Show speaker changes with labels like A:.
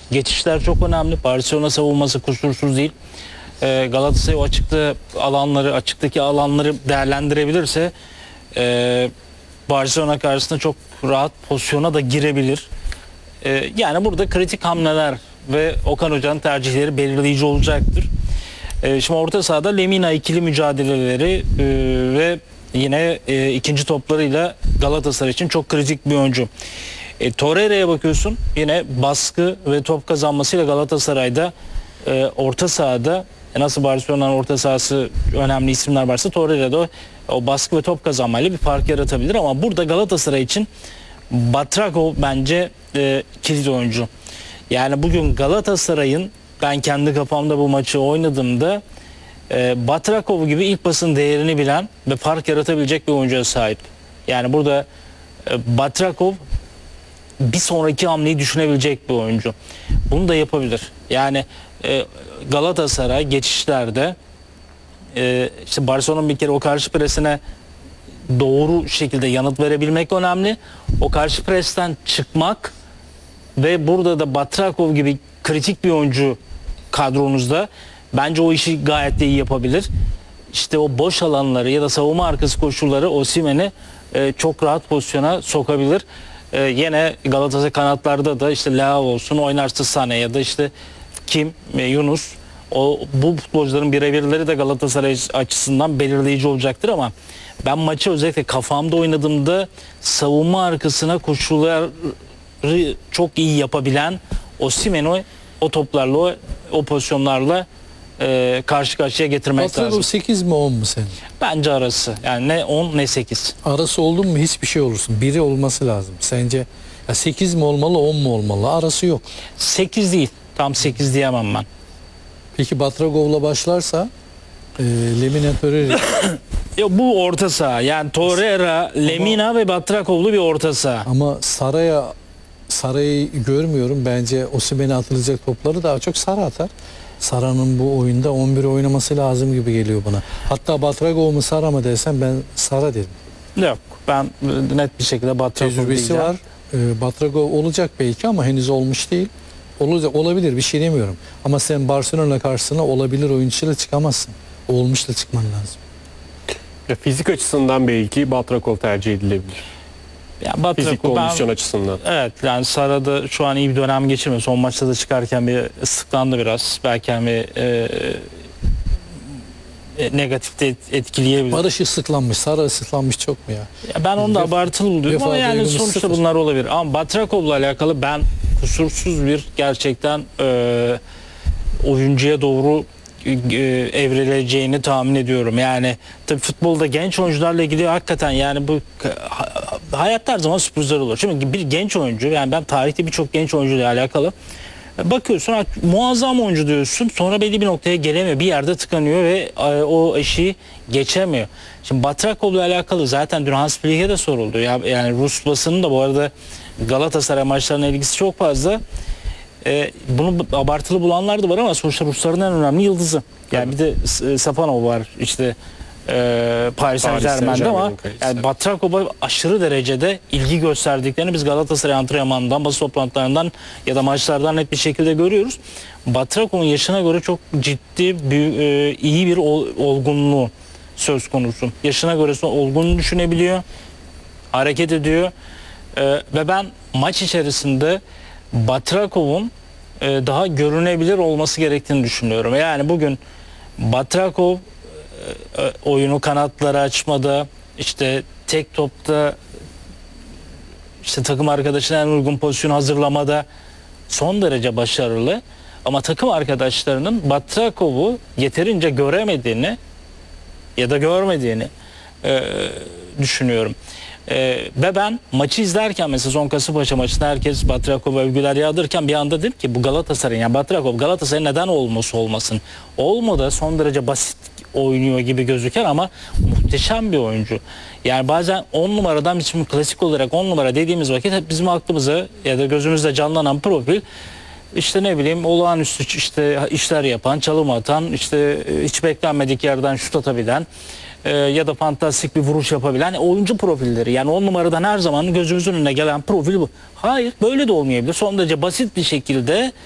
A: Geçişler çok önemli. Barcelona savunması kusursuz değil. Galatasaray o açıktaki alanları değerlendirebilirse Barcelona karşısında çok rahat pozisyona da girebilir. Yani burada kritik hamleler ve Okan Hoca'nın tercihleri belirleyici olacaktır. Şimdi orta sahada Lemina ikili mücadeleleri ve yine ikinci toplarıyla Galatasaray için çok kritik bir oyuncu. Torreira'ya bakıyorsun, yine baskı ve top kazanmasıyla Galatasaray'da orta sahada nasıl Barcelona'nın orta sahası önemli isimler varsa Torreira'da o baskı ve top kazanmayla bir fark yaratabilir, ama burada Galatasaray için Batrakov bence kilit oyuncu. Yani bugün Galatasaray'ın, ben kendi kafamda bu maçı oynadığımda Batrakov gibi ilk pasın değerini bilen ve fark yaratabilecek bir oyuncuya sahip. Yani burada Batrakov bir sonraki hamleyi düşünebilecek bir oyuncu. Bunu da yapabilir. Yani Galatasaray geçişlerde işte Barcelona'nın bir kere o karşı presine doğru şekilde yanıt verebilmek önemli. O karşı presten çıkmak ve burada da Batrakov gibi kritik bir oyuncu kadronuzda, bence o işi gayet de iyi yapabilir. İşte o boş alanları ya da savunma arkası koşulları Osimhen'i çok rahat pozisyona sokabilir. Yine Galatasaray kanatlarda da işte Leao olsun, oynarsa Sane ya da işte Kim, Yunus, bu futbolcuların birebirleri de Galatasaray açısından belirleyici olacaktır, ama ben maçı özellikle kafamda oynadığımda savunma arkasına koşulları çok iyi yapabilen Osimhen'i o toplarla, o pozisyonlarla karşı karşıya getirmek lazım.
B: 8 mi 10 mu senin?
A: Bence arası. Yani ne 10 ne 8.
B: Arası oldun mu hiçbir şey olursun. Biri olması lazım. Sence 8 mi olmalı 10 mu olmalı? Arası yok.
A: 8 değil. Tam 8 diyemem ben.
B: Peki Batragov'la başlarsa Lemina Torreira.
A: Ya bu orta saha. Yani Torreira, Lemina ve Batrakov'lu bir orta saha.
B: Ama Sara'yı görmüyorum. Bence Osimhen'e atılacak topları daha çok Sara atar. Sara'nın bu oyunda 11 oynaması lazım gibi geliyor bana. Hatta Batragov mu Sara mı desem ben Sara derim.
A: Yok. Ben net bir şekilde Batrakov
B: Tecrübesi
A: diyeceğim.
B: var. Batragov olacak belki ama henüz olmuş değil. Olabilir, bir şey demiyorum. Ama sen Barcelona karşısına olabilir oyuncuyla çıkamazsın. Olmuşla çıkman lazım.
C: Fizik açısından belki Batrakov tercih edilebilir.
A: Yani Batrakov,
C: Fizik kondisyon açısından.
A: Evet, yani Sara da şu an iyi bir dönem geçirmiyor. Son maçta da çıkarken bir ıslıklandı biraz. Belki hani negatif de etkileyebilir.
B: Barış ıslıklanmış, Sara ıslıklanmış çok mu ya?
A: Ya ben onu da abartılı buluyorum ama yani sonuçta bunlar olabilir. Ama Batrakov'la alakalı ben kusursuz bir gerçekten oyuncuya doğru evrileceğini tahmin ediyorum. Yani tabii futbolda genç oyuncularla ilgili hakikaten yani bu hayatta her zaman sürprizler olur. Şimdi bir genç oyuncu, yani ben tarihte birçok genç oyuncuyla alakalı bakıyorsun, muazzam oyuncu diyorsun, sonra belli bir noktaya gelemiyor, bir yerde tıkanıyor ve o eşiği geçemiyor. Şimdi Batrakov'la alakalı zaten dün Hans Flick'e de soruldu. Yani Rus basının da bu arada Galatasaray maçlarına ilgisi çok fazla. Bunu abartılı bulanlar da var ama sonuçta Rusların en önemli yıldızı. Yani bir de Safanov var işte Paris Saint-Germain'de, ama yani Batrakov'a aşırı derecede ilgi gösterdiklerini biz Galatasaray antrenmanından, basın toplantılarından ya da maçlardan net bir şekilde görüyoruz. Batrakov'un yaşına göre çok ciddi, iyi bir olgunluğu söz konusu. Yaşına göre olgunluğu düşünebiliyor, hareket ediyor ve ben maç içerisinde Batrakov'un daha görünebilir olması gerektiğini düşünüyorum. Yani bugün Batrakov oyunu kanatlara açmada, işte tek topta işte takım arkadaşına en uygun pozisyonu hazırlamada son derece başarılı, ama takım arkadaşlarının Batrakov'u yeterince göremediğini ya da görmediğini düşünüyorum. Ve ben maçı izlerken mesela son Kasımpaşa maçında herkes Batrakov'a övgüler yağdırırken bir anda dedim ki bu Galatasaray'ın, yani Batrakov Galatasaray neden olmasın. Olmadı, son derece basit oynuyor gibi gözüken ama muhteşem bir oyuncu. Yani bazen 10 numaradan bizim klasik olarak 10 numara dediğimiz vakit hep bizim aklımıza ya da gözümüzde canlanan profil işte ne bileyim olağanüstü işte işler yapan, çalım atan, işte hiç beklenmedik yerden şut atabilen ya da fantastik bir vuruş yapabilen oyuncu profilleri. Yani 10 numaradan her zaman gözümüzün önüne gelen profil bu. Hayır, böyle de olmayabilir. Son derece basit bir şekilde